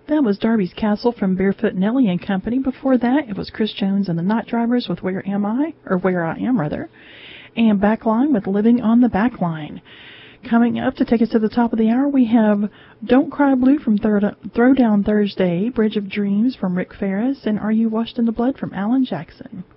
That was Darby's Castle from Barefoot Nellie and Company. Before that, it was Chris Jones and the Night Drivers with Where Am I? Or Where I Am, rather. And Backline with Living on the Backline. Coming up to take us to the top of the hour, we have Don't Cry Blue from Throwdown Thursday, Bridge of Dreams from Rick Ferris, and Are You Washed in the Blood from Alan Jackson.